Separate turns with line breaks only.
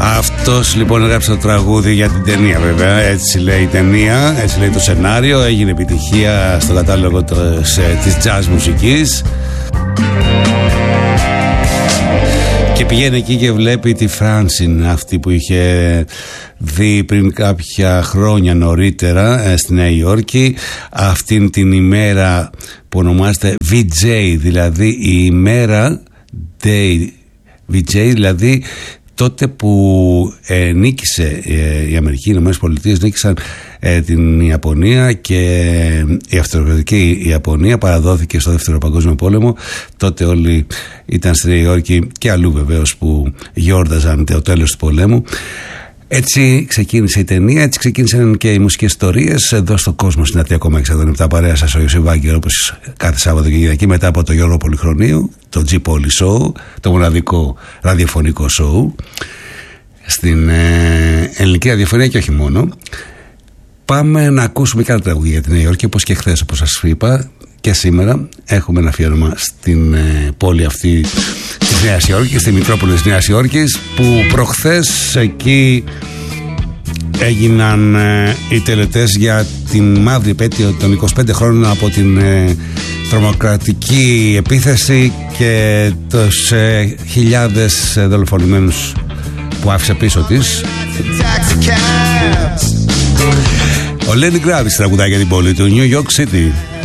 Αυτός λοιπόν έγραψε το τραγούδι για την ταινία, βέβαια. Έτσι λέει η ταινία, έτσι λέει το σενάριο. Έγινε επιτυχία στο κατάλογο της jazz μουσικής. Και πηγαίνει εκεί και βλέπει τη Φράνσιν, αυτή που είχε δει πριν κάποια χρόνια νωρίτερα στη Νέα Υόρκη, αυτήν την ημέρα που ονομάζεται VJ, δηλαδή η ημέρα Day, VJ, δηλαδή τότε που νίκησε η Αμερική, οι Ηνωμένες Πολιτείες νίκησαν την Ιαπωνία και η αυτοκρατική Ιαπωνία παραδόθηκε στο Δεύτερο Παγκόσμιο Πόλεμο. Τότε όλοι ήταν στη Νέα Υόρκη και αλλού βεβαίως που γιόρταζαν το τέλος του πολέμου. Έτσι ξεκίνησε η ταινία, έτσι ξεκίνησαν και οι μουσικές ιστορίες εδώ στο κόσμο στην Αττία Κομμέξα. Εδώ είναι τα παρέα σας ο Ιωσήφ Βάγκερ, όπως κάθε Σάββατο και Κυριακή, μετά από το Γιώργο Πολυχρονίου, το G-Poly Show, το μοναδικό ραδιοφωνικό show στην ελληνική ραδιοφωνία και όχι μόνο. Πάμε να ακούσουμε και άλλα τραγούδια για τη Νέα Υόρκη, όπως και χθες, όπως σας είπα, και σήμερα έχουμε ένα αφιέρωμα στην πόλη αυτή της Νέας Υόρκης, στη Μητρόπολη της Νέας Υόρκης, που προχθές εκεί έγιναν οι τελετές για την μαύρη επέτειο των 25 χρόνων από την τρομοκρατική επίθεση και τους χιλιάδες δολοφονημένους που άφησε πίσω της. Ο Lenny Kravitz τραγουδάει για την πόλη του, New York City.